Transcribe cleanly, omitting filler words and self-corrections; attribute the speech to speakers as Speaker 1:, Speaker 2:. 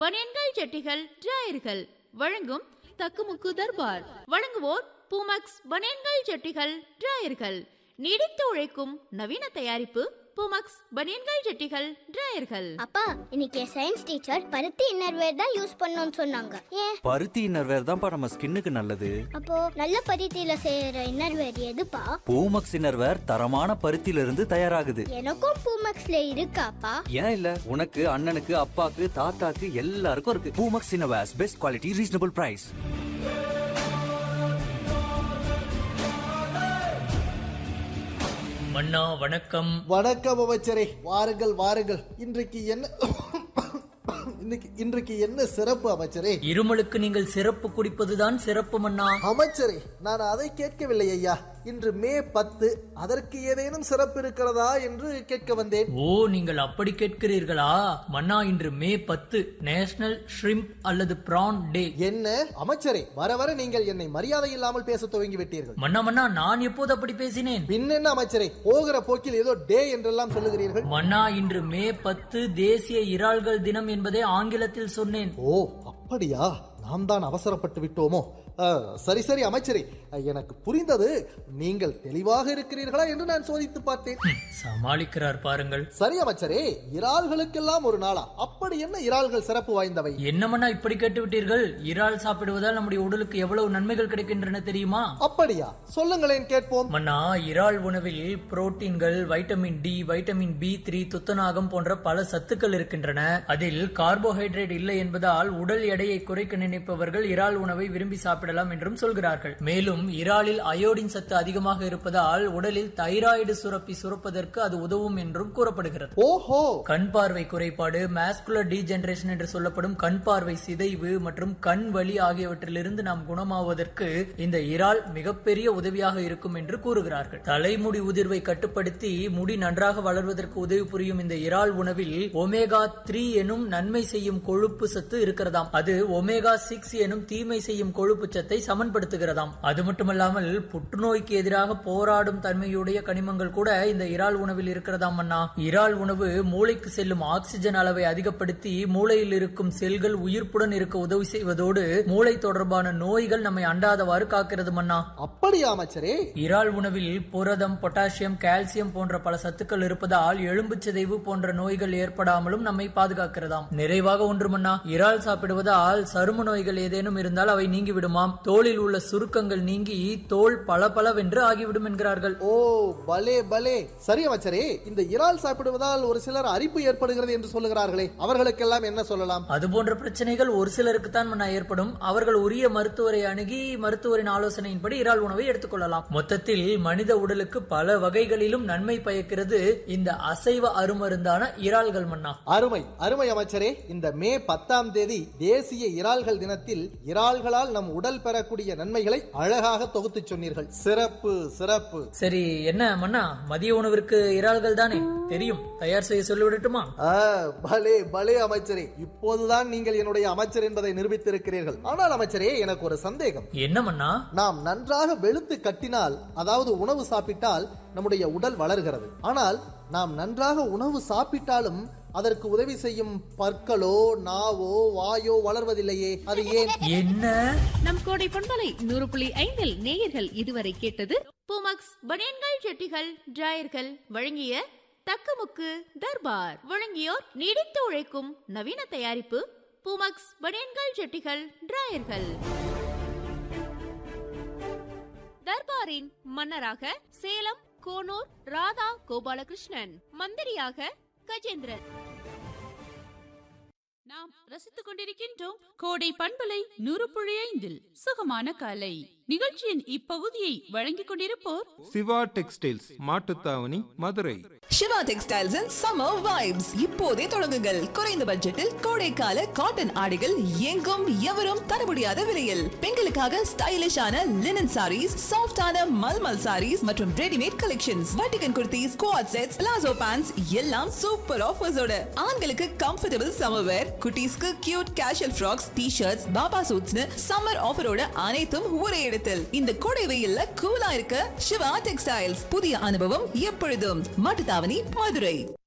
Speaker 1: பனியன்கள், ஜட்டிகள், டிராயர்கள் வழங்கும் தக்குமுக்கு தர்பார். வழங்குவோர் பூமக்ஸ் பனியன்கள், ஜட்டிகள், டிராயர்கள். நீடித்து உழைக்கும் நவீன தயாரிப்பு பூமக்ஸ் பனியன்கள், ஜட்டிகள், டிராயர்கள்.
Speaker 2: அப்பா, இன்னைக்கு சயின்ஸ் டீச்சர் பருத்தி இன்னர்வேர் தான் யூஸ் பண்ணணும்னு சொன்னாங்க. ஏன்?
Speaker 3: பருத்தி இன்னர்வேர் தான்ப்பா நம்ம ஸ்கின்னுக்கு நல்லது.
Speaker 2: அப்போ நல்ல பருத்தியில செய்யற இன்னர்வேர் எதுப்பா?
Speaker 3: பூமக்ஸ் இன்னர்வேர் தரமான பருத்தியில இருந்து தயாராகுது.
Speaker 2: எனக்கும் பூமக்ஸ்ல இருக்காப்பா?
Speaker 3: ஏன் இல்ல, உனக்கு, அண்ணனுக்கு, அப்பாக்கு, தாத்தாக்கு எல்லாருக்கும் இருக்கு. Poomex innerwears, best quality, reasonable price.
Speaker 4: மன்னா வணக்கம்.
Speaker 5: வணக்கம் அமைச்சரே, வாருங்கள் வாருங்கள். இன்றைக்கு என்ன சிறப்பு அமைச்சரே?
Speaker 4: இருமலுக்கு நீங்கள் சிறப்பு குடிப்பதுதான் சிறப்பு மன்னா.
Speaker 5: அமைச்சரே, நான் அதை கேட்கவில்லை ஐயா. இன்று மே 10, அதற்கு ஏதேனும் சிறப்பு இருக்கிறதா என்று கேட்க வந்தேன்.
Speaker 4: ஓ, நீங்கள் அப்படி கேட்கிறீர்களா மன்னா? இன்று மே 10 நேஷனல் ஷ்ரிம்ப் அல்லது பிரான் டே.
Speaker 5: என்ன அமைச்சரே, வர வர நீங்கள் என்னை மரியாதை இல்லாமல் பேச துவங்கி விட்டீர்கள்.
Speaker 4: மன்னா, நான் எப்போது அப்படி பேசினேன்?
Speaker 5: பின்னென்ன அமைச்சரே, போகிற போக்கில் ஏதோ டே என்றெல்லாம் சொல்லுகிறீர்கள்.
Speaker 4: மன்னா, இன்று மே 10 தேசிய இறால்கள் தினம் என்பதை ஆங்கிலத்தில் சொன்னேன்.
Speaker 5: ஓ, அப்படியா? நாம் தான் அவசரப்பட்டு விட்டோமோ? சரி சரி அமைச்சரே, எனக்கு புரிந்தது. நீங்கள் தெளிவாக இருக்கிறீர்களா என்று நான் சோதித்து பார்த்தேன்.
Speaker 4: சமாளிக்கிறார் பாருங்கள்.
Speaker 5: சரி அமைச்சரே, இறால்களுக்கெல்லாம் ஒரு நாளா? அப்படி என்ன இறால்கள் சிறப்பு வாய்ந்தவை?
Speaker 4: என்னமன்னா இப்படி கேட்டு விட்டீர்கள்? இறால் சாப்பிடுவதால் நம்முடைய உடலுக்கு எவ்வளவு நன்மைகள் கிடைக்கின்றன தெரியுமா?
Speaker 5: அப்படியா? சொல்லுங்களேன் கேட்போம்.
Speaker 4: மன்னா, இறால் உணவில் புரோட்டீன்கள், வைட்டமின் டி, வைட்டமின் B3, துத்தநாகம் போன்ற பல சத்துக்கள் இருக்கின்றன. அதில் கார்போஹைட்ரேட் இல்லை என்பதால் உடல் எடையை குறைக்க நினைப்பவர்கள் இறால் உணவை விரும்பி சாப்பிடலாம் என்றும் சொல்கிறார்கள். மேலும் இறாலில் அயோடின் சத்து அதிகமாக இருப்பதால் உடலில் தைராய்டு சுரப்பி சுரப்பதற்கு அது உதவும் என்றும் கூறப்படுகிறது.
Speaker 5: ஓஹோ.
Speaker 4: கண் பார்வை குறைபாடு, மாஸ்குலர் டீஜெனரேஷன் என்று சொல்லப்படும் கண் பார்வை சிதைவு மற்றும் கண் வலி ஆகியவற்றிலிருந்து நாம் குணமாவதற்கு இந்த இறால் மிகப்பெரிய உதவியாக இருக்கும் என்று கூறுகிறார்கள். தலைமுடி உதிர்வை கட்டுப்படுத்தி முடி நன்றாக வளர்வதற்கு உதவி புரியும் இந்த இறால் உணவில் ஒமேகா 3 எனும் நன்மை செய்யும் கொழுப்பு சத்து இருக்கிறதாம். அது ஒமேகா 6 எனும் தீமை செய்யும் கொழுப்பு சத்தை சமன்படுத்துகிறதாம். அது மட்டுமல்லாமல் புற்றுநோய்க்கு எதிராக போராடும் தன்மையுடைய கனிமங்கள் கூட இந்த இறால் உணவில் இருக்கிறதாம் அண்ணா. இறால் உணவு மூளைக்கு செல்லும் ஆக்சிஜன் அளவை அதிகப்படுத்தி மூளையில் இருக்கும் செல்கள் உயிர்ப்புடன் இருக்க உதவி செய்வதோடு மூளை தொடர்பான நோய்கள் நம்மை அண்டாதவாறு காக்கிறது மன்னா.
Speaker 5: அப்படியா அமைச்சரே?
Speaker 4: இறால் உணவில் புரதம், பொட்டாசியம், கால்சியம் போன்ற பல சத்துக்கள் இருப்பதால் எலும்பு சிதைவு போன்ற நோய்கள் ஏற்படாமலும் நம்மை பாதுகாக்கிறதாம். நிறைவாக ஒன்று மன்னா, இறால் சாப்பிடுவதால் சரும நோய்கள் ஏதேனும் இருந்தால் அவை நீங்கி விடுமாம். தோலில் உள்ள சுருக்கங்கள் நீங்கி தோல் பளபளவென்று ஆகிவிடும் என்கிறார்கள்.
Speaker 5: ஓ, பலே பலே. சரி அமைச்சரே, இந்த இறால் சாப்பிடுவதால் ஒரு சிலர் அரிப்பு ஏற்படுகிறது என்று சொல்லுகிறார்களே, அவர்களுக்கெல்லாம் என்ன சொல்லலாம்?
Speaker 4: அது போன்ற பிரச்சனைகள் ஒரு சிலருக்கு தான் ஏற்படும். அவர்கள் உரிய மருத்துவரை அணுகி மருத்துவரின் ஆலோசனையின்படி இறால் உணவை எடுத்துக்கொள்ளலாம். மொத்தத்தில் மனித உடலுக்கு பல வகைகளிலும் நன்மை பயக்கிறது இந்த அசைவ அருமருந்தான இறால்கள் மன்னா.
Speaker 5: அருமை அருமை அமைச்சரே. இந்த மே 10ஆம் தேதி தேசிய இறால்கள் தினத்தில் இறால்களால் நம் உடல் பெறக்கூடிய நன்மைகளை அழகாக தொகுத்து சொன்னீர்கள். சிறப்பு சிறப்பு.
Speaker 4: சரி, என்ன மன்னா, மதிய உணவிற்கு இறால்கள் தானே தெரியும், தயார் செய்ய சொல்லிவிடட்டுமா?
Speaker 5: பலே பலே அமைச்சரே, இப்போதுதான் நீங்கள் என்னுடைய அமைச்சர் என்பதை நிரூபித்திருக்கிறீர்கள். ஆனால் அமைச்சரே, எனக்கு ஒரு சந்தேகம்.
Speaker 4: என்ன மன்னா?
Speaker 5: நாம் நன்றாக வெளுத்து கட்டினால், அதாவது உணவு சாப்பிட்டால் நம்முடைய உடல் வளர்கிறது. ஆனால் நாம் நன்றாக உணவு சாப்பிட்டாலும் அதற்கு உதவி செய்யும் பற்களோ நாவோ வாயோ வளர்வதில்லையே, அது ஏன்?
Speaker 4: என்ன?
Speaker 1: நம் கோடை பண்பலை 100.5 நேயர்கள் இதுவரை கேட்டது பூமக்ஸ் பனியன்கள், ஜட்டிகள், டிராயர்கள் வழங்கிய தக்குமுக்கு தர்பார். வழங்கியோர் நீடித்து உழைக்கும் நவீன தயாரிப்பு பூமக்ஸ் பனியன்கள், ஜட்டிகள், டிராயர்கள். தர்பாரின் மன்னராக சேலம் கோனூர் ராதா கோபாலகிருஷ்ணன், மந்திரியாக கஜேந்திரன்.
Speaker 6: நாம் ரசித்துக் கொண்டிருக்கின்றோம் கோடை பண்பலை 100.5 சுகமான காலை நிகழ்ச்சியின் இப்பகுதியை வழங்கிக் கொண்டிருப்போர்
Speaker 7: Siva textiles, Mattuthavani, Madurai.
Speaker 8: Siva textiles and summer vibes இப்போதே தொடங்குங்கள். குறைந்த பட்ஜெட்டில் கோடைக்கால காட்டன் ஆடைகள் எங்கும் எவரும் தர முடியாத விலையில். பெண்களுக்காக ஸ்டைலிஷான லினன் சாரீஸ், சாஃப்டான மல்மல் சாரீஸ் மற்றும் readymade collections, வட்டிகன் kurtis, quad sets, palazzo pants எல்லாம் சூப்பர் ஆஃபர்ஸோட. ஆண்களுக்கு கம்ஃபர்டபிள் சம்மர் வேர், குட்டீஸ்க்கு cute casual frocks, T-shirts, Baba சூட்ஸ்னு summer ஆஃபரோட அனைத்தும் ஒரே இடத்தில். இந்த கோடை வெயில்ல கூலா இருக்க சிவா டெக்ஸ்டைல்ஸ். புதிய அனுபவம் எப்பொழுதும். மாட்டுத்தாவணி, மதுரை.